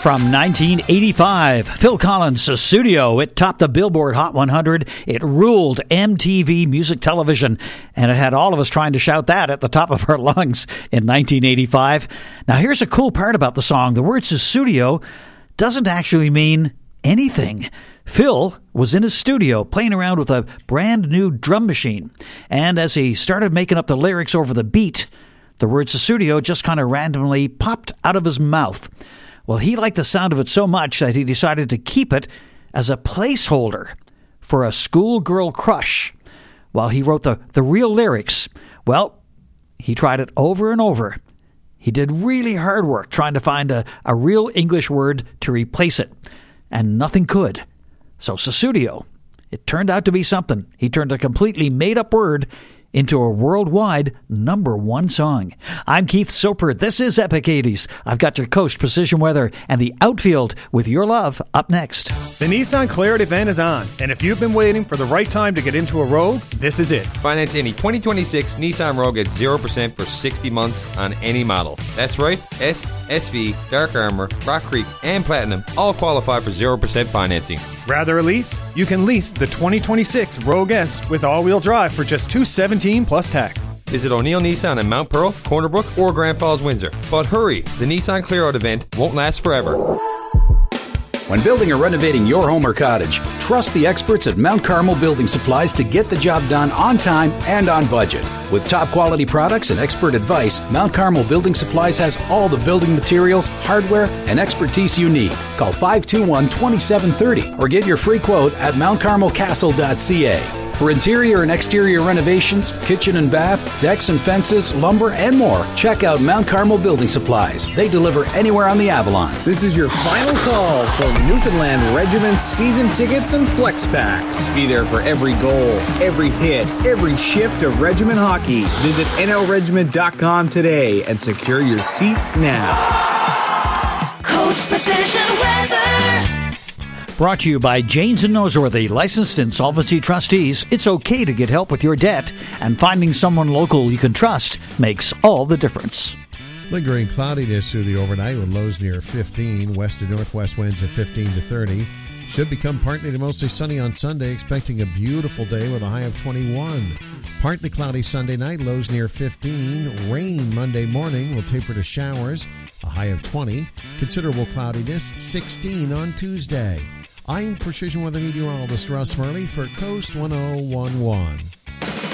From 1985, Phil Collins' Sussudio. It topped the Billboard Hot 100. It ruled MTV Music Television, and it had all of us trying to shout that at the top of our lungs in 1985. Now, here's a cool part about the song. The word Sussudio doesn't actually mean anything. Phil was in his studio playing around with a brand new drum machine, and as he started making up the lyrics over the beat, the word Sussudio just kind of randomly popped out of his mouth. Well, he liked the sound of it so much that he decided to keep it as a placeholder for a schoolgirl crush while he wrote the real lyrics. Well, he tried it over and over. He did really hard work trying to find a real English word to replace it, and nothing could. So Sussudio, it turned out to be something. He turned a completely made-up word into a worldwide #1 song. I'm Keith Soper. This is Epic 80s. I've got your Coast Precision Weather and the outfield with your love up next. The Nissan Clarity event is on, and if you've been waiting for the right time to get into a Rogue, this is it. Finance any 2026 Nissan Rogue at 0% for 60 months on any model. That's right, S, SV, Dark Armor, Rock Creek, and Platinum all qualify for 0% financing. Rather a lease? You can lease the 2026 Rogue S with all-wheel drive for just $217 plus tax. Visit O'Neill Nissan in Mount Pearl, Corner Brook, or Grand Falls, Windsor. But hurry, the Nissan Clear Out event won't last forever. When building or renovating your home or cottage, trust the experts at Mount Carmel Building Supplies to get the job done on time and on budget. With top quality products and expert advice, Mount Carmel Building Supplies has all the building materials, hardware, and expertise you need. Call 521-2730 or get your free quote at mountcarmelcastle.ca. For interior and exterior renovations, kitchen and bath, decks and fences, lumber, and more, check out Mount Carmel Building Supplies. They deliver anywhere on the Avalon. This is your final call for Newfoundland Regiment season tickets and flex packs. Be there for every goal, every hit, every shift of Regiment hockey. Visit nlregiment.com today and secure your seat now. Coast Precision Weather. Brought to you by Janes & Noseworthy, licensed insolvency trustees. It's okay to get help with your debt, and finding someone local you can trust makes all the difference. Lingering cloudiness through the overnight with lows near 15. West to northwest winds at 15 to 30. Should become partly to mostly sunny on Sunday, expecting a beautiful day with a high of 21. Partly cloudy Sunday night, lows near 15. Rain Monday morning will taper to showers, a high of 20. Considerable cloudiness, 16 on Tuesday. I'm Precision Weather Meteorologist Russ Murley for Coast 1011.